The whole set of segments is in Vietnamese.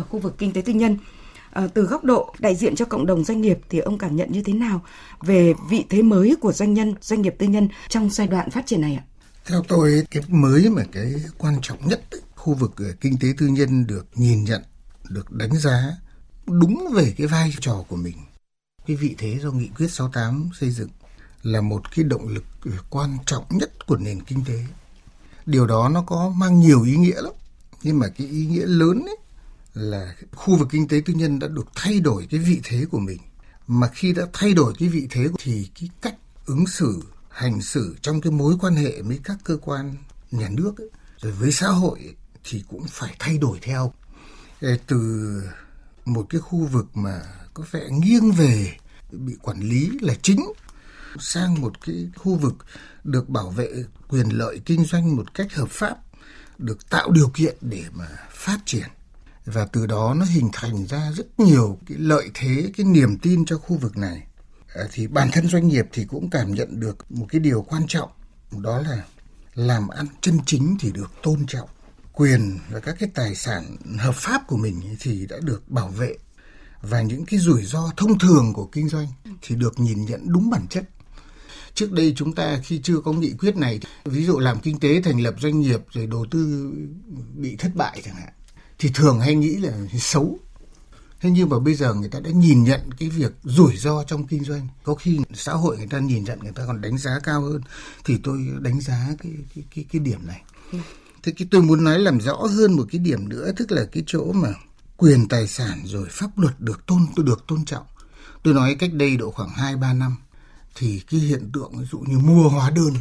khu vực kinh tế tư nhân. Từ góc độ đại diện cho cộng đồng doanh nghiệp thì ông cảm nhận như thế nào về vị thế mới của doanh nghiệp tư nhân trong giai đoạn phát triển này ạ? Theo tôi, cái mới mà cái quan trọng nhất, khu vực kinh tế tư nhân được nhìn nhận, được đánh giá đúng về cái vai trò của mình. Cái vị thế do Nghị quyết 68 xây dựng là một cái động lực quan trọng nhất của nền kinh tế. Điều đó nó có mang nhiều ý nghĩa lắm. Nhưng mà cái ý nghĩa lớn ấy là khu vực kinh tế tư nhân đã được thay đổi cái vị thế của mình. Mà khi đã thay đổi cái vị thế thì cái cách ứng xử, hành xử trong cái mối quan hệ với các cơ quan nhà nước ấy, rồi với xã hội ấy, thì cũng phải thay đổi theo. Từ một cái khu vực mà có vẻ nghiêng về bị quản lý là chính sang một cái khu vực được bảo vệ quyền lợi kinh doanh một cách hợp pháp, được tạo điều kiện để mà phát triển. Và từ đó nó hình thành ra rất nhiều cái lợi thế, cái niềm tin cho khu vực này. Thì bản thân doanh nghiệp thì cũng cảm nhận được một cái điều quan trọng, đó là làm ăn chân chính thì được tôn trọng. Quyền và các cái tài sản hợp pháp của mình thì đã được bảo vệ. Và những cái rủi ro thông thường của kinh doanh thì được nhìn nhận đúng bản chất. Trước đây chúng ta khi chưa có nghị quyết này, ví dụ làm kinh tế, thành lập doanh nghiệp rồi đầu tư bị thất bại chẳng hạn, thì thường hay nghĩ là xấu. Thế nhưng mà bây giờ người ta đã nhìn nhận cái việc rủi ro trong kinh doanh. Có khi xã hội người ta nhìn nhận, người ta còn đánh giá cao hơn. Thì tôi đánh giá cái điểm này. Thế tôi muốn nói làm rõ hơn một cái điểm nữa, tức là cái chỗ mà quyền tài sản rồi pháp luật được tôn trọng. Tôi nói cách đây độ khoảng 2-3 năm thì cái hiện tượng ví dụ như mua hóa đơn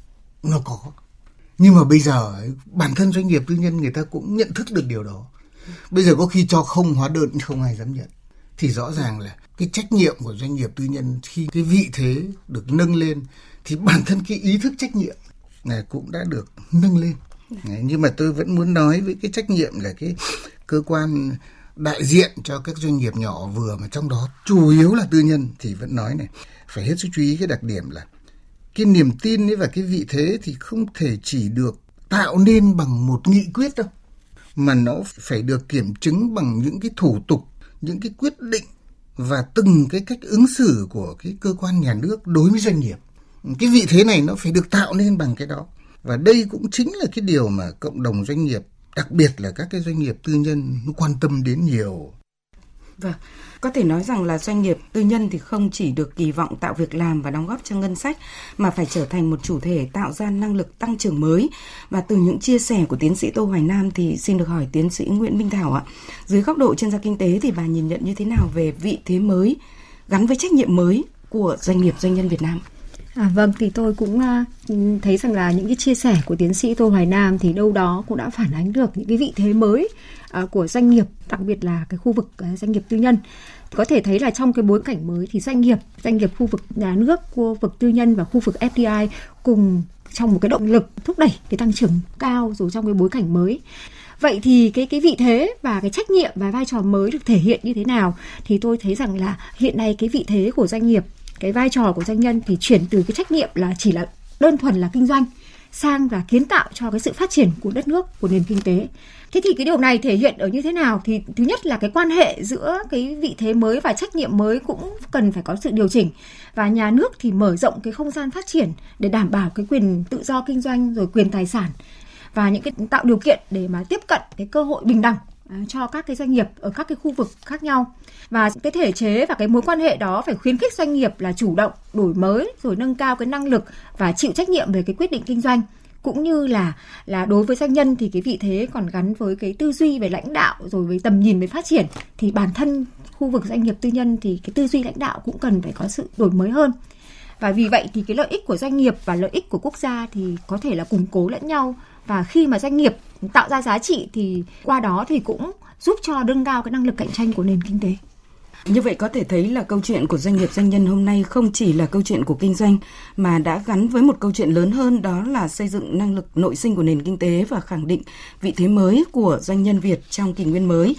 nó có. Nhưng mà bây giờ bản thân doanh nghiệp tư nhân người ta cũng nhận thức được điều đó. Bây giờ có khi cho không hóa đơn không ai dám nhận. Thì rõ ràng là cái trách nhiệm của doanh nghiệp tư nhân khi cái vị thế được nâng lên thì bản thân cái ý thức trách nhiệm này cũng đã được nâng lên. Nhưng mà tôi vẫn muốn nói với cái trách nhiệm là cái cơ quan đại diện cho các doanh nghiệp nhỏ vừa mà trong đó chủ yếu là tư nhân thì vẫn nói này, phải hết sức chú ý cái đặc điểm là cái niềm tin ấy và cái vị thế thì không thể chỉ được tạo nên bằng một nghị quyết đâu, mà nó phải được kiểm chứng bằng những cái thủ tục, những cái quyết định và từng cái cách ứng xử của cái cơ quan nhà nước đối với doanh nghiệp. Cái vị thế này nó phải được tạo nên bằng cái đó. Và đây cũng chính là cái điều mà cộng đồng doanh nghiệp, đặc biệt là các cái doanh nghiệp tư nhân quan tâm đến nhiều. Vâng, có thể nói rằng là doanh nghiệp tư nhân thì không chỉ được kỳ vọng tạo việc làm và đóng góp cho ngân sách, mà phải trở thành một chủ thể tạo ra năng lực tăng trưởng mới. Và từ những chia sẻ của tiến sĩ Tô Hoài Nam thì xin được hỏi tiến sĩ Nguyễn Minh Thảo ạ, dưới góc độ chuyên gia kinh tế thì bà nhìn nhận như thế nào về vị thế mới gắn với trách nhiệm mới của doanh nghiệp doanh nhân Việt Nam? Vâng, thì tôi cũng thấy rằng là những cái chia sẻ của tiến sĩ Tô Hoài Nam thì đâu đó cũng đã phản ánh được những cái vị thế mới của doanh nghiệp, đặc biệt là cái khu vực doanh nghiệp tư nhân. Có thể thấy là trong cái bối cảnh mới thì doanh nghiệp khu vực nhà nước, khu vực tư nhân và khu vực FDI cùng trong một cái động lực thúc đẩy cái tăng trưởng cao rồi trong cái bối cảnh mới. Vậy thì cái vị thế và cái trách nhiệm và vai trò mới được thể hiện như thế nào? Thì tôi thấy rằng là hiện nay cái vị thế của doanh nghiệp, cái vai trò của doanh nhân thì chuyển từ cái trách nhiệm là chỉ là đơn thuần là kinh doanh sang là kiến tạo cho cái sự phát triển của đất nước, của nền kinh tế. Thế thì cái điều này thể hiện ở như thế nào? Thì thứ nhất là cái quan hệ giữa cái vị thế mới và trách nhiệm mới cũng cần phải có sự điều chỉnh. Và nhà nước thì mở rộng cái không gian phát triển để đảm bảo cái quyền tự do kinh doanh rồi quyền tài sản và những cái tạo điều kiện để mà tiếp cận cái cơ hội bình đẳng cho các cái doanh nghiệp ở các cái khu vực khác nhau. Và cái thể chế và cái mối quan hệ đó phải khuyến khích doanh nghiệp là chủ động, đổi mới rồi nâng cao cái năng lực và chịu trách nhiệm về cái quyết định kinh doanh. Cũng như là đối với doanh nhân thì cái vị thế còn gắn với cái tư duy về lãnh đạo rồi với tầm nhìn về phát triển. Thì bản thân khu vực doanh nghiệp tư nhân thì cái tư duy lãnh đạo cũng cần phải có sự đổi mới hơn. Và vì vậy thì cái lợi ích của doanh nghiệp và lợi ích của quốc gia thì có thể là củng cố lẫn nhau. Và khi mà doanh nghiệp tạo ra giá trị thì qua đó thì cũng giúp cho nâng cao cái năng lực cạnh tranh của nền kinh tế. Như vậy có thể thấy là câu chuyện của doanh nghiệp doanh nhân hôm nay không chỉ là câu chuyện của kinh doanh mà đã gắn với một câu chuyện lớn hơn, đó là xây dựng năng lực nội sinh của nền kinh tế và khẳng định vị thế mới của doanh nhân Việt trong kỷ nguyên mới.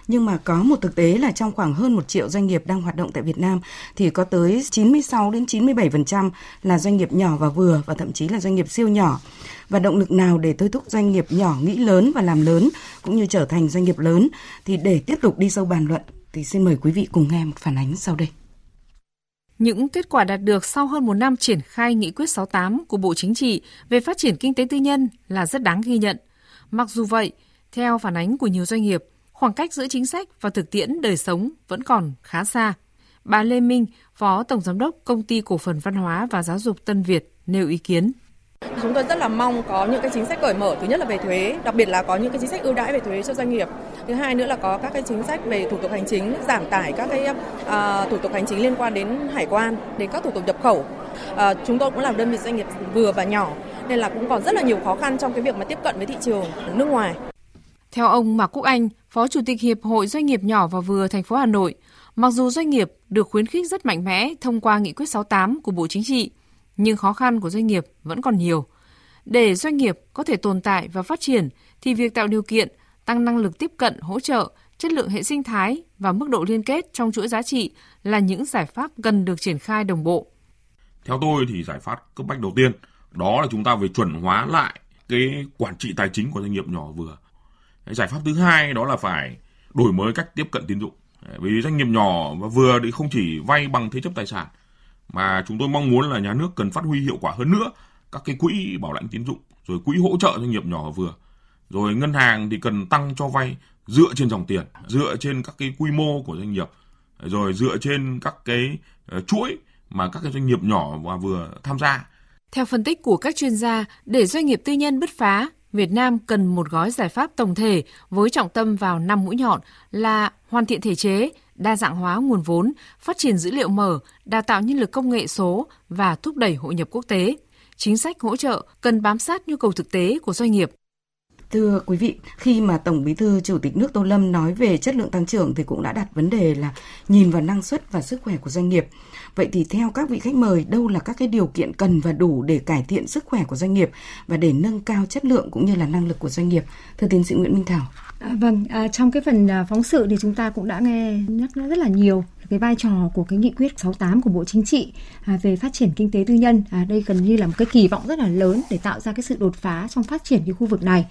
Nhưng mà có một thực tế là trong khoảng hơn 1 triệu doanh nghiệp đang hoạt động tại Việt Nam thì có tới 96 đến 97% là doanh nghiệp nhỏ và vừa và thậm chí là doanh nghiệp siêu nhỏ. Và động lực nào để thôi thúc doanh nghiệp nhỏ nghĩ lớn và làm lớn cũng như trở thành doanh nghiệp lớn? Thì để tiếp tục đi sâu bàn luận thì xin mời quý vị cùng nghe một phản ánh sau đây. Những kết quả đạt được sau hơn 1 năm triển khai nghị quyết 68 của Bộ Chính trị về phát triển kinh tế tư nhân là rất đáng ghi nhận. Mặc dù vậy, theo phản ánh của nhiều doanh nghiệp, khoảng cách giữa chính sách và thực tiễn đời sống vẫn còn khá xa. Bà Lê Minh, Phó Tổng Giám đốc Công ty Cổ phần Văn hóa và Giáo dục Tân Việt nêu ý kiến. Chúng tôi rất là mong có những cái chính sách cởi mở, thứ nhất là về thuế, đặc biệt là có những cái chính sách ưu đãi về thuế cho doanh nghiệp. Thứ hai nữa là có các cái chính sách về thủ tục hành chính, giảm tải các cái thủ tục hành chính liên quan đến hải quan, đến các thủ tục nhập khẩu. Chúng tôi cũng là đơn vị doanh nghiệp vừa và nhỏ nên là cũng còn rất là nhiều khó khăn trong cái việc mà tiếp cận với thị trường nước ngoài. Theo ông Mạc Quốc Anh, Phó Chủ tịch Hiệp hội Doanh nghiệp nhỏ và vừa thành phố Hà Nội, mặc dù doanh nghiệp được khuyến khích rất mạnh mẽ thông qua nghị quyết 68 của Bộ Chính trị, nhưng khó khăn của doanh nghiệp vẫn còn nhiều. Để doanh nghiệp có thể tồn tại và phát triển thì việc tạo điều kiện, tăng năng lực tiếp cận, hỗ trợ, chất lượng hệ sinh thái và mức độ liên kết trong chuỗi giá trị là những giải pháp cần được triển khai đồng bộ. Theo tôi thì giải pháp cấp bách đầu tiên đó là chúng ta phải chuẩn hóa lại cái quản trị tài chính của doanh nghiệp nhỏ vừa. Cái giải pháp thứ hai đó là phải đổi mới cách tiếp cận tín dụng. Vì doanh nghiệp nhỏ và vừa thì không chỉ vay bằng thế chấp tài sản mà chúng tôi mong muốn là nhà nước cần phát huy hiệu quả hơn nữa các cái quỹ bảo lãnh tín dụng, rồi quỹ hỗ trợ doanh nghiệp nhỏ và vừa. Rồi ngân hàng thì cần tăng cho vay dựa trên dòng tiền, dựa trên các cái quy mô của doanh nghiệp, rồi dựa trên các cái chuỗi mà các cái doanh nghiệp nhỏ và vừa tham gia. Theo phân tích của các chuyên gia, để doanh nghiệp tư nhân bứt phá, Việt Nam cần một gói giải pháp tổng thể với trọng tâm vào 5 mũi nhọn là hoàn thiện thể chế, đa dạng hóa nguồn vốn, phát triển dữ liệu mở, đào tạo nhân lực công nghệ số và thúc đẩy hội nhập quốc tế. Chính sách hỗ trợ cần bám sát nhu cầu thực tế của doanh nghiệp. Thưa quý vị, khi mà Tổng Bí thư Chủ tịch nước Tô Lâm nói về chất lượng tăng trưởng thì cũng đã đặt vấn đề là nhìn vào năng suất và sức khỏe của doanh nghiệp. Vậy thì theo các vị khách mời, đâu là các cái điều kiện cần và đủ để cải thiện sức khỏe của doanh nghiệp và để nâng cao chất lượng cũng như là năng lực của doanh nghiệp? Thưa tiến sĩ Nguyễn Minh Thảo. Trong cái phần phóng sự thì chúng ta cũng đã nghe nhắc rất là nhiều cái vai trò của cái nghị quyết 68 của Bộ Chính trị về phát triển kinh tế tư nhân. Đây gần như là một cái kỳ vọng rất là lớn để tạo ra cái sự đột phá trong phát triển cái khu vực này.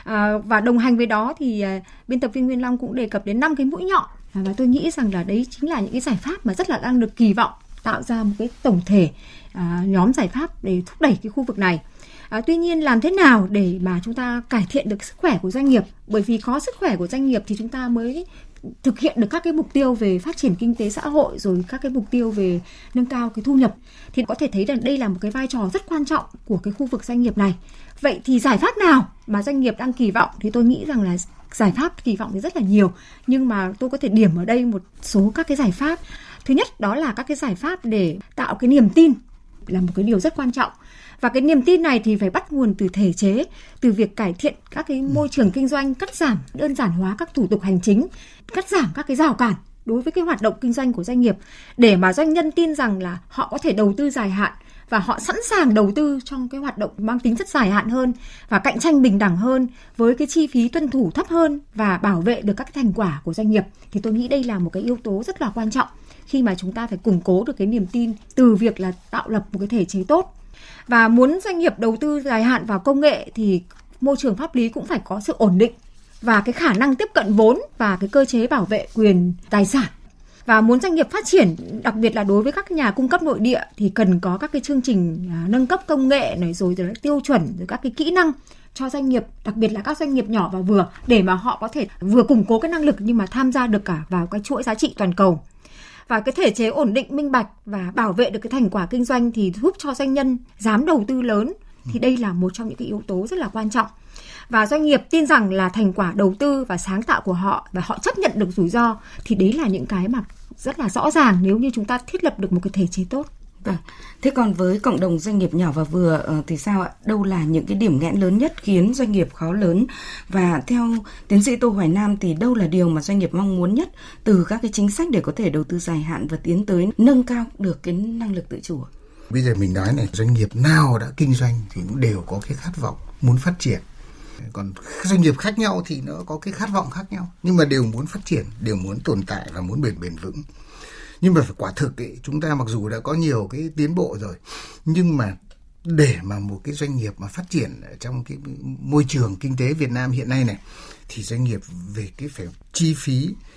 Và đồng hành với đó thì biên tập viên Nguyên Long cũng đề cập đến 5 cái mũi nhọn và tôi nghĩ rằng là đấy chính là những cái giải pháp mà rất là đang được kỳ vọng tạo ra một cái tổng thể nhóm giải pháp để thúc đẩy cái khu vực này. Tuy nhiên làm thế nào để mà chúng ta cải thiện được sức khỏe của doanh nghiệp? Bởi vì có sức khỏe của doanh nghiệp thì chúng ta mới thực hiện được các cái mục tiêu về phát triển kinh tế xã hội rồi các cái mục tiêu về nâng cao cái thu nhập. Thì có thể thấy rằng đây là một cái vai trò rất quan trọng của cái khu vực doanh nghiệp này. Vậy thì giải pháp nào mà doanh nghiệp đang kỳ vọng? Thì tôi nghĩ rằng là giải pháp kỳ vọng thì rất là nhiều, nhưng mà tôi có thể điểm ở đây một số các cái giải pháp. Thứ nhất đó là các cái giải pháp để tạo cái niềm tin là một cái điều rất quan trọng. Và cái niềm tin này thì phải bắt nguồn từ thể chế, từ việc cải thiện các cái môi trường kinh doanh, cắt giảm, đơn giản hóa các thủ tục hành chính, cắt giảm các cái rào cản đối với cái hoạt động kinh doanh của doanh nghiệp để mà doanh nhân tin rằng là họ có thể đầu tư dài hạn và họ sẵn sàng đầu tư trong cái hoạt động mang tính rất dài hạn hơn và cạnh tranh bình đẳng hơn với cái chi phí tuân thủ thấp hơn và bảo vệ được các cái thành quả của doanh nghiệp. Thì tôi nghĩ đây là một cái yếu tố rất là quan trọng khi mà chúng ta phải củng cố được cái niềm tin từ việc là tạo lập một cái thể chế tốt. Và muốn doanh nghiệp đầu tư dài hạn vào công nghệ thì môi trường pháp lý cũng phải có sự ổn định và cái khả năng tiếp cận vốn và cái cơ chế bảo vệ quyền tài sản. Và muốn doanh nghiệp phát triển, đặc biệt là đối với các nhà cung cấp nội địa thì cần có các cái chương trình nâng cấp công nghệ này rồi tiêu chuẩn rồi các cái kỹ năng cho doanh nghiệp, đặc biệt là các doanh nghiệp nhỏ và vừa để mà họ có thể vừa củng cố cái năng lực nhưng mà tham gia được cả vào cái chuỗi giá trị toàn cầu. Và cái thể chế ổn định, minh bạch và bảo vệ được cái thành quả kinh doanh thì giúp cho doanh nhân dám đầu tư lớn. Thì đây là một trong những cái yếu tố rất là quan trọng. Và doanh nghiệp tin rằng là thành quả đầu tư và sáng tạo của họ và họ chấp nhận được rủi ro thì đấy là những cái mà rất là rõ ràng nếu như chúng ta thiết lập được một cái thể chế tốt. Thế còn với cộng đồng doanh nghiệp nhỏ và vừa thì sao ạ? Đâu là những cái điểm nghẽn lớn nhất khiến doanh nghiệp khó lớn? Và theo tiến sĩ Tô Hoài Nam thì đâu là điều mà doanh nghiệp mong muốn nhất từ các cái chính sách để có thể đầu tư dài hạn và tiến tới nâng cao được cái năng lực tự chủ? Bây giờ mình nói này, doanh nghiệp nào đã kinh doanh thì cũng đều có cái khát vọng muốn phát triển. Còn doanh nghiệp khác nhau thì nó có cái khát vọng khác nhau, nhưng mà đều muốn phát triển, đều muốn tồn tại và muốn bền vững. Nhưng mà phải quả thực ấy, chúng ta mặc dù đã có nhiều cái tiến bộ rồi, nhưng mà để mà một cái doanh nghiệp mà phát triển ở trong cái môi trường kinh tế Việt Nam hiện nay này, thì doanh nghiệp về cái phải chi phí,